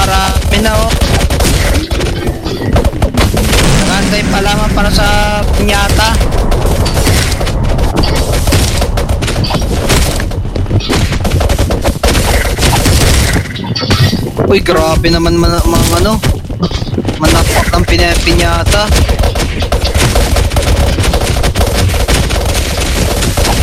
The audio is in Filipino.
napakarami na oh. Nagantay pa lamang para sa pinyata. Uy, grabe naman mga ano, manapak ang pinyata.